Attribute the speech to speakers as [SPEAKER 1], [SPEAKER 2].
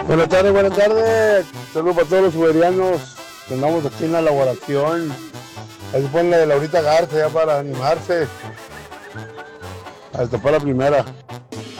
[SPEAKER 1] Buenas tardes, buenas tardes. Saludos para todos los uberianos que andamos aquí en la elaboración. Ahí se pone la de Laurita Garza ya para animarse a destapar la primera.